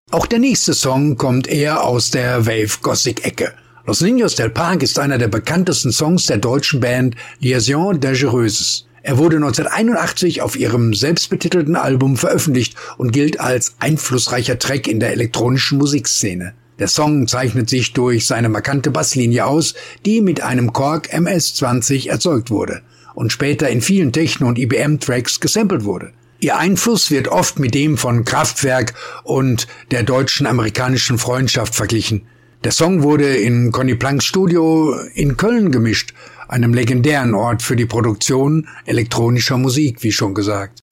Auch der nächste Song kommt eher aus der Wave-Gothic-Ecke. Los Niños del Parque ist einer der bekanntesten Songs der deutschen Band Liaisons Dangereuses. Er wurde 1981 auf ihrem selbstbetitelten Album veröffentlicht und gilt als einflussreicher Track in der elektronischen Musikszene. Der Song zeichnet sich durch seine markante Basslinie aus, die mit einem Korg MS-20 erzeugt wurde und später in vielen Techno- und IBM-Tracks gesampelt wurde. Ihr Einfluss wird oft mit dem von Kraftwerk und der deutschen-amerikanischen Freundschaft verglichen. Der Song wurde in Conny Plancks Studio in Köln gemischt, einem legendären Ort für die Produktion elektronischer Musik, wie schon gesagt.